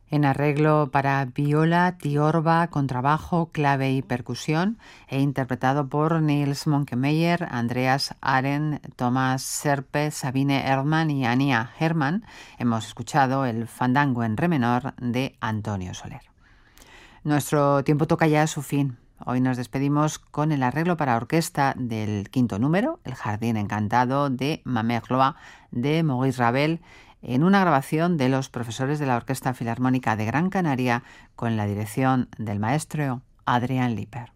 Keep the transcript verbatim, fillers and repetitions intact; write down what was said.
En arreglo para viola, tiorba, contrabajo, clave y percusión, e interpretado por Nils Monkmeyer, Andreas Aren, Thomas Serpe, Sabine Erdmann y Ania Hermann, hemos escuchado el Fandango en re menor de Antonio Soler. Nuestro tiempo toca ya a su fin. Hoy nos despedimos con el arreglo para orquesta del quinto número, El Jardín Encantado de Mamerlois de Maurice Ravel, en una grabación de los profesores de la Orquesta Filarmónica de Gran Canaria con la dirección del maestro Adrián Liper.